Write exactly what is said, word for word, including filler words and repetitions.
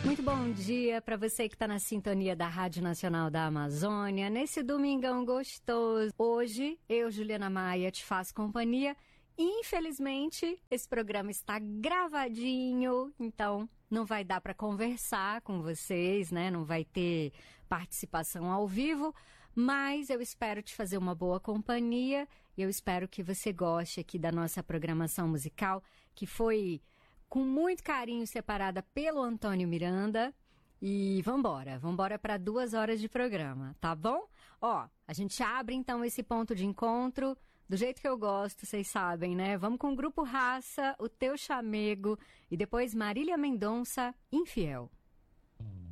Muito bom dia para você que está na sintonia da Rádio Nacional da Amazônia, nesse domingão gostoso. Hoje, eu, Juliana Maia, te faço companhia. Infelizmente, esse programa está gravadinho, então não vai dar para conversar com vocês, né? Não vai ter participação ao vivo, mas eu espero te fazer uma boa companhia e eu espero que você goste aqui da nossa programação musical, que foi com muito carinho separada pelo Antônio Miranda. E vambora, vambora para duas horas de programa, tá bom? Ó, a gente abre então esse ponto de encontro do jeito que eu gosto, vocês sabem, né? Vamos com o Grupo Raça, O Teu Chamego e depois Marília Mendonça, Infiel.